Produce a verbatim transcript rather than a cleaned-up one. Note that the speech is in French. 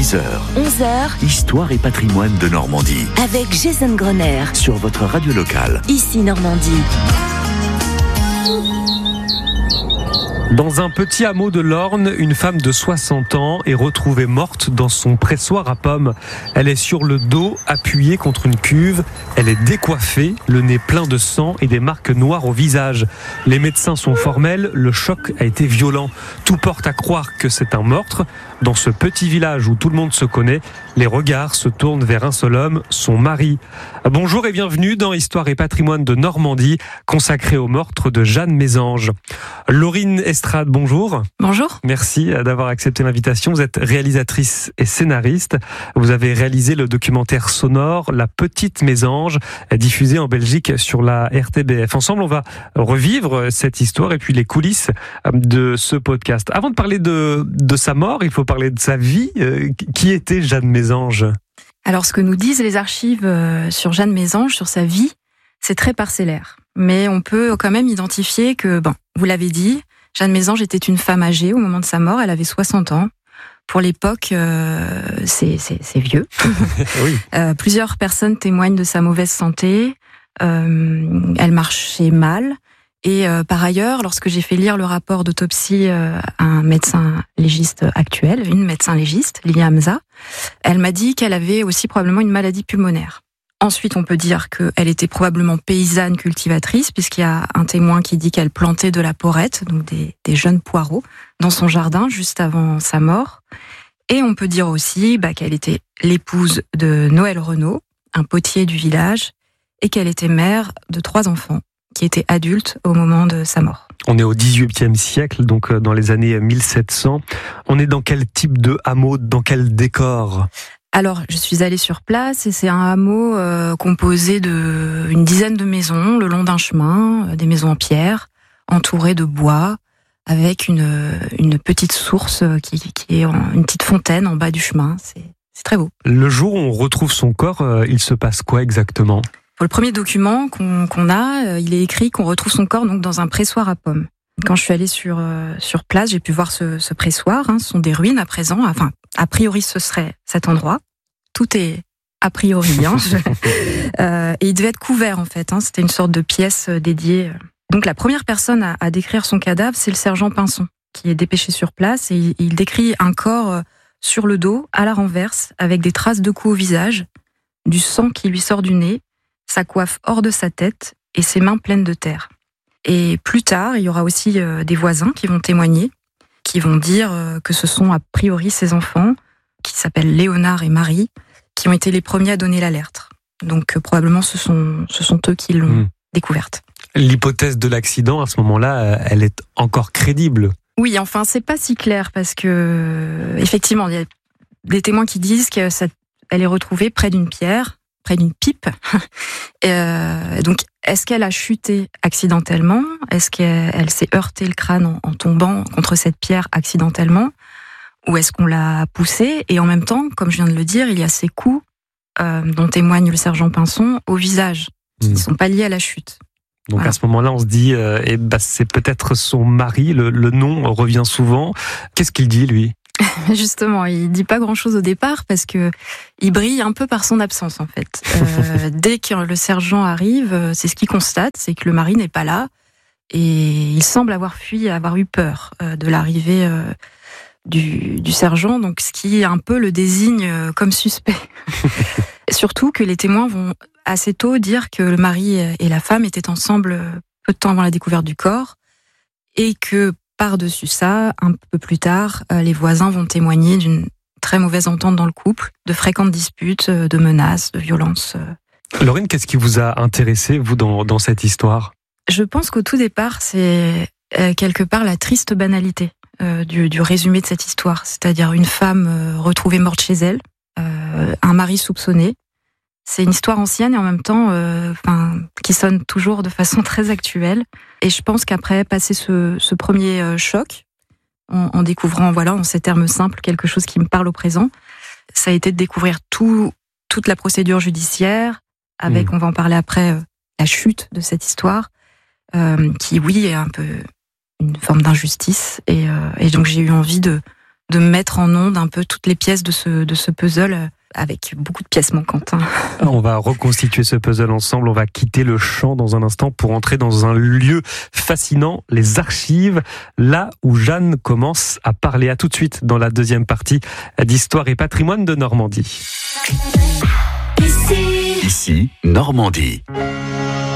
dix heures. onze heures. Histoire et patrimoine de Normandie. Avec Jason Grenier. Sur votre radio locale. Ici Normandie. Dans un petit hameau de l'Orne, une femme de soixante ans est retrouvée morte dans son pressoir à pommes. Elle est sur le dos, appuyée contre une cuve. Elle est décoiffée, le nez plein de sang et des marques noires au visage. Les médecins sont formels, le choc a été violent. Tout porte à croire que c'est un meurtre. Dans ce petit village où tout le monde se connaît, les regards se tournent vers un seul homme, son mari. Bonjour et bienvenue dans Histoire et patrimoine de Normandie, consacré au meurtre de Jeanne Mésange. Laurine Estrade, bonjour. Bonjour. Merci d'avoir accepté l'invitation. Vous êtes réalisatrice et scénariste. Vous avez réalisé le documentaire sonore La Petite Mésange, diffusé en Belgique sur la R T B F. Ensemble, on va revivre cette histoire et puis les coulisses de ce podcast. Avant de parler de, de sa mort, il faut parler de sa vie. Qui était Jeanne Mésange ? Alors, ce que nous disent les archives sur Jeanne Mésange, sur sa vie, c'est très parcellaire. Mais on peut quand même identifier que, bon, vous l'avez dit, Jeanne Mésange était une femme âgée au moment de sa mort. Elle avait soixante ans. Pour l'époque, euh, c'est, c'est, c'est vieux. Oui. euh, plusieurs personnes témoignent de sa mauvaise santé. Euh, elle marchait mal. Et euh, par ailleurs, lorsque j'ai fait lire le rapport d'autopsie euh, à un médecin légiste actuel, une médecin légiste, Lilia Hamza, elle m'a dit qu'elle avait aussi probablement une maladie pulmonaire. Ensuite, on peut dire qu'elle était probablement paysanne cultivatrice, puisqu'il y a un témoin qui dit qu'elle plantait de la porrette, donc des, des jeunes poireaux, dans son jardin juste avant sa mort. Et on peut dire aussi bah, qu'elle était l'épouse de Noël Renaud, un potier du village, et qu'elle était mère de trois enfants, qui était adulte au moment de sa mort. On est au dix-huitième siècle, donc dans les années mille sept cents. On est dans quel type de hameau, dans quel décor ? Alors, je suis allée sur place et c'est un hameau euh, composé d'une dizaine de maisons le long d'un chemin, euh, des maisons en pierre, entourées de bois, avec une, une petite source qui, qui est en, une petite fontaine en bas du chemin. C'est, c'est très beau. Le jour où on retrouve son corps, euh, il se passe quoi exactement ? Pour le premier document qu'on, qu'on a, il est écrit qu'on retrouve son corps donc dans un pressoir à pommes. Quand je suis allée sur euh, sur place, j'ai pu voir ce, ce pressoir. Hein, ce sont des ruines à présent. Enfin, a priori, ce serait cet endroit. Tout est a priori. Hein, je... euh, et il devait être couvert en fait. Hein, c'était une sorte de pièce dédiée. Donc la première personne à, à décrire son cadavre, c'est le sergent Pinson, qui est dépêché sur place et il, il décrit un corps sur le dos, à la renverse, avec des traces de coups au visage, du sang qui lui sort du nez, sa coiffe hors de sa tête et ses mains pleines de terre. Et plus tard, il y aura aussi euh, des voisins qui vont témoigner, qui vont dire euh, que ce sont a priori ses enfants, qui s'appellent Léonard et Marie, qui ont été les premiers à donner l'alerte. Donc euh, probablement ce sont, ce sont eux qui l'ont mmh. découverte. L'hypothèse de l'accident, à ce moment-là, elle est encore crédible. Oui, enfin, c'est pas si clair parce que, effectivement, il y a des témoins qui disent qu'elle est retrouvée près d'une pierre, près d'une pipe. euh, donc, est-ce qu'elle a chuté accidentellement ? Est-ce qu'elle s'est heurté le crâne en, en tombant contre cette pierre accidentellement ? Ou est-ce qu'on l'a poussée ? Et en même temps, comme je viens de le dire, il y a ces coups euh, dont témoigne le sergent Pinson au visage, qui ne mmh. sont pas liés à la chute. Donc voilà. À ce moment-là, on se dit, euh, eh ben, c'est peut-être son mari, le, le nom revient souvent. Qu'est-ce qu'il dit, lui ? Justement, il dit pas grand-chose au départ parce que il brille un peu par son absence en fait. Euh, dès que le sergent arrive, c'est ce qu'il constate, c'est que le mari n'est pas là et il semble avoir fui, avoir eu peur euh, de l'arrivée euh, du, du sergent, donc ce qui un peu le désigne euh, comme suspect. Surtout que les témoins vont assez tôt dire que le mari et la femme étaient ensemble peu de temps avant la découverte du corps et que par-dessus ça, un peu plus tard, les voisins vont témoigner d'une très mauvaise entente dans le couple, de fréquentes disputes, de menaces, de violences. Laurine, qu'est-ce qui vous a intéressé, vous, dans, dans cette histoire ? Je pense qu'au tout départ, c'est quelque part la triste banalité euh, du, du résumé de cette histoire. C'est-à-dire une femme euh, retrouvée morte chez elle, euh, un mari soupçonné. C'est une histoire ancienne et en même temps euh, enfin, qui sonne toujours de façon très actuelle. Et je pense qu'après passer ce, ce premier euh, choc, en, en découvrant, voilà, en ces termes simples, quelque chose qui me parle au présent, ça a été de découvrir tout, toute la procédure judiciaire, avec, mmh. on va en parler après, euh, la chute de cette histoire, euh, qui, oui, est un peu une forme d'injustice. Et, euh, et donc j'ai eu envie de, de mettre en onde un peu toutes les pièces de ce, de ce puzzle, euh, avec beaucoup de pièces manquantes. Hein. On va reconstituer ce puzzle ensemble. On va quitter le champ dans un instant pour entrer dans un lieu fascinant, les archives, là où Jeanne commence à parler. À tout de suite dans la deuxième partie d'Histoire et patrimoine de Normandie. Ici, Normandie.